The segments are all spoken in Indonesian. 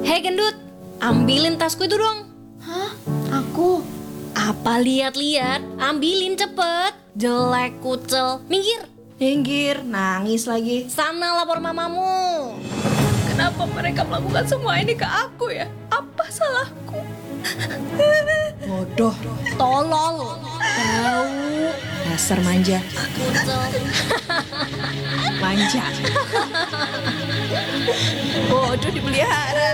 Hei gendut, ambilin tasku itu dong. Hah? Aku? Apa lihat-lihat? Ambilin cepet. Jelek kucel. Minggir, nangis lagi. Sana lapor mamamu. Kenapa mereka melakukan semua ini ke aku ya? Apa salahku? Bodoh, Tolol. tahu. Dasar manja. Kucel. Manja. Bodoh dipelihara.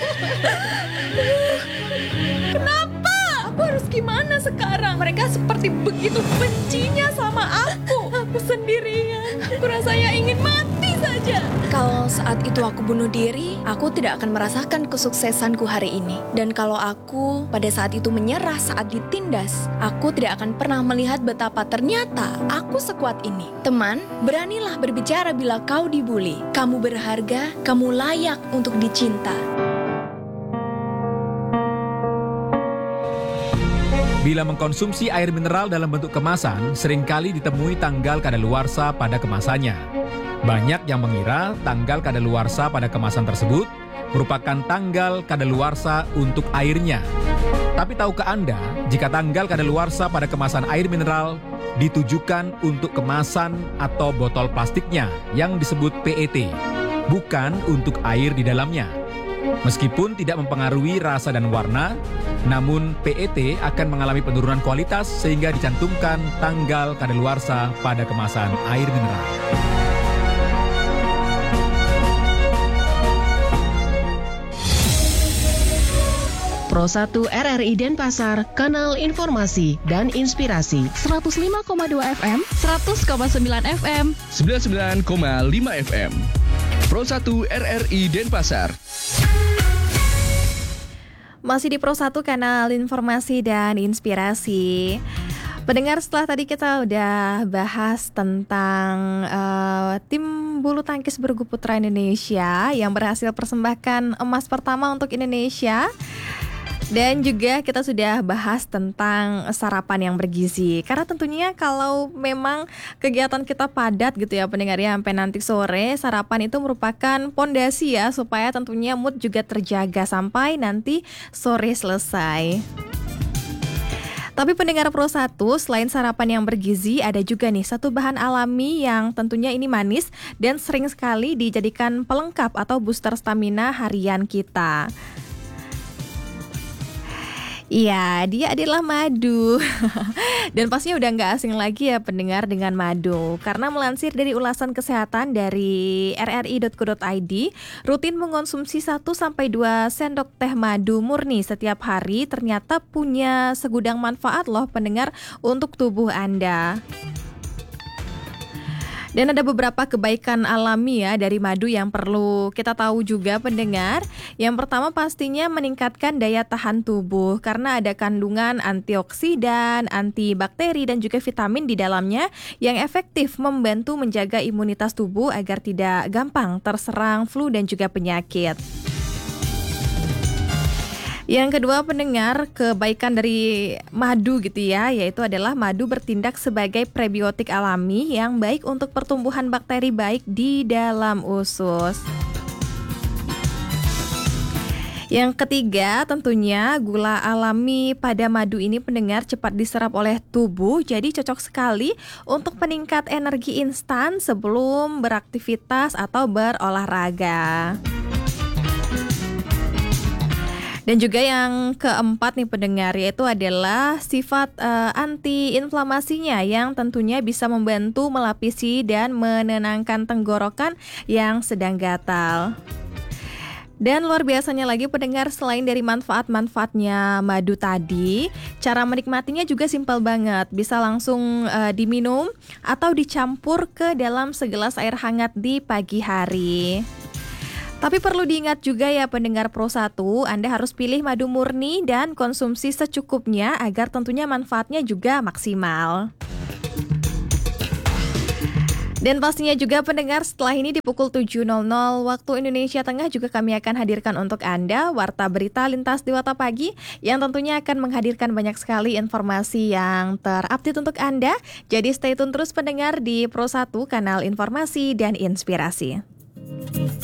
Kenapa? Aku harus gimana sekarang? Mereka seperti begitu bencinya sama aku. Aku sendirian. Aku rasanya ingin mati saja. Kalau saat itu aku bunuh diri, aku tidak akan merasakan kesuksesanku hari ini. Dan kalau aku pada saat itu menyerah saat ditindas, aku tidak akan pernah melihat betapa ternyata aku sekuat ini. Teman, beranilah berbicara bila kau dibully. Kamu berharga, kamu layak untuk dicinta. Bila mengkonsumsi air mineral dalam bentuk kemasan, seringkali ditemui tanggal kadaluarsa pada kemasannya. Banyak yang mengira tanggal kadaluarsa pada kemasan tersebut merupakan tanggal kadaluarsa untuk airnya. Tapi tahukah Anda, jika tanggal kadaluarsa pada kemasan air mineral ditujukan untuk kemasan atau botol plastiknya yang disebut PET, bukan untuk air di dalamnya. Meskipun tidak mempengaruhi rasa dan warna, namun PET akan mengalami penurunan kualitas sehingga dicantumkan tanggal kadaluarsa pada kemasan air mineral. Pro 1 RRI Denpasar, kanal informasi dan inspirasi. 105,2 FM, 100,9 FM, 99,5 FM. Pro 1 RRI Denpasar. Masih di Pro 1 kanal informasi dan inspirasi. Pendengar, setelah tadi kita udah bahas tentang tim bulu tangkis bergu putra Indonesia yang berhasil persembahkan emas pertama untuk Indonesia. Dan juga kita sudah bahas tentang sarapan yang bergizi. Karena tentunya kalau memang kegiatan kita padat gitu ya pendengar ya, sampai nanti sore, sarapan itu merupakan pondasi ya, supaya tentunya mood juga terjaga sampai nanti sore selesai. Tapi pendengar Pro 1, selain sarapan yang bergizi, ada juga nih satu bahan alami yang tentunya ini manis dan sering sekali dijadikan pelengkap atau booster stamina harian kita. Iya, dia adalah madu. Dan pastinya udah gak asing lagi ya pendengar dengan madu. Karena melansir dari ulasan kesehatan dari rri.co.id, rutin mengonsumsi 1-2 sendok teh madu murni setiap hari ternyata punya segudang manfaat loh pendengar untuk tubuh Anda. Dan ada beberapa kebaikan alami ya dari madu yang perlu kita tahu juga pendengar. Yang pertama pastinya meningkatkan daya tahan tubuh karena ada kandungan antioksidan, antibakteri dan juga vitamin di dalamnya yang efektif membantu menjaga imunitas tubuh agar tidak gampang terserang flu dan juga penyakit. Yang kedua pendengar, kebaikan dari madu gitu ya, yaitu adalah madu bertindak sebagai prebiotik alami yang baik untuk pertumbuhan bakteri baik di dalam usus. Yang ketiga tentunya gula alami pada madu ini pendengar cepat diserap oleh tubuh, jadi cocok sekali untuk peningkat energi instan sebelum beraktivitas atau berolahraga. Dan juga yang keempat nih pendengar, yaitu adalah sifat anti-inflamasinya yang tentunya bisa membantu melapisi dan menenangkan tenggorokan yang sedang gatal. Dan luar biasanya lagi pendengar, selain dari manfaat-manfaatnya madu tadi, cara menikmatinya juga simpel banget. Bisa langsung diminum atau dicampur ke dalam segelas air hangat di pagi hari. Tapi perlu diingat juga ya pendengar Pro 1, Anda harus pilih madu murni dan konsumsi secukupnya agar tentunya manfaatnya juga maksimal. Dan pastinya juga pendengar, setelah ini di pukul 7.00 waktu Indonesia Tengah juga kami akan hadirkan untuk Anda Warta Berita Lintas Dewata Pagi yang tentunya akan menghadirkan banyak sekali informasi yang terupdate untuk Anda. Jadi stay tune terus pendengar di Pro 1 kanal informasi dan inspirasi.